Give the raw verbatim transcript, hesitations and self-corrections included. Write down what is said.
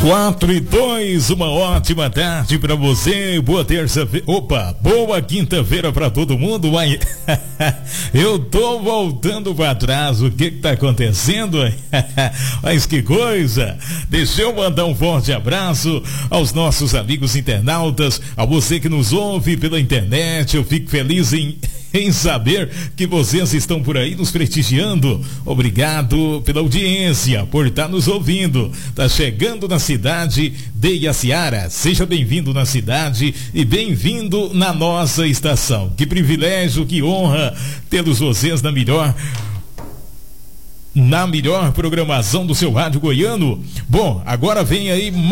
quatro e dois, uma ótima tarde pra você, boa terça-feira, opa, boa quinta-feira pra todo mundo. Mas eu tô voltando pra trás, o que que tá acontecendo? Mas que coisa. Deixa eu mandar um forte abraço aos nossos amigos internautas, a você que nos ouve pela internet. Eu fico feliz em em saber que vocês estão por aí nos prestigiando. Obrigado pela audiência, por estar nos ouvindo. Tá chegando na cidade de Iaciara. Seja bem-vindo na cidade e bem-vindo na nossa estação. Que privilégio, que honra tê-los vocês na melhor na melhor programação do seu rádio goiano. Bom, agora vem aí